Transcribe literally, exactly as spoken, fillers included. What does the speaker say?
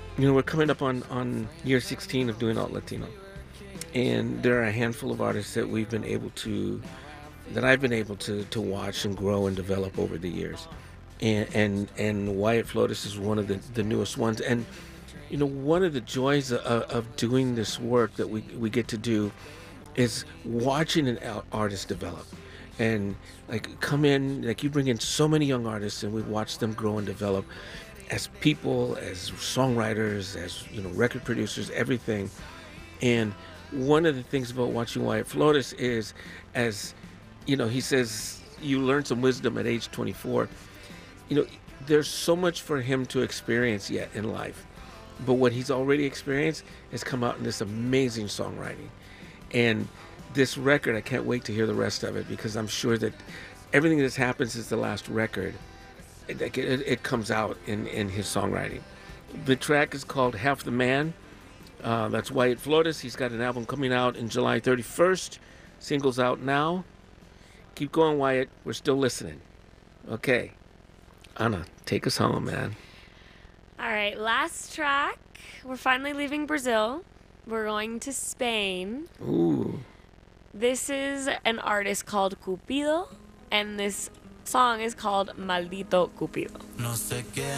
You know, we're coming up on on year sixteen of doing Alt Latino, and there are a handful of artists that we've been able to that I've been able to to watch and grow and develop over the years. And and and Wyatt Flotis is one of the the newest ones. And you know, one of the joys of, of doing this work that we we get to do is watching an al- artist develop and like come in, like you bring in so many young artists and we watch them grow and develop as people, as songwriters, as you know, record producers, everything. And one of the things about watching Wyatt Flotis is, as you know, he says you learn some wisdom at age twenty-four. You know, there's so much for him to experience yet in life, but what he's already experienced has come out in this amazing songwriting. And this record, I can't wait to hear the rest of it because I'm sure that everything that's happened since the last record, it, it, it comes out in, in his songwriting. The track is called Half the Man. Uh, that's Wyatt Flotis. He's got an album coming out in July thirty-first. Singles out now. Keep going, Wyatt. We're still listening. Okay. Anna, take us home, man. All right, last track. We're finally leaving Brazil. We're going to Spain. Ooh. This is an artist called Cupido, and this song is called Maldito Cupido. No sé qué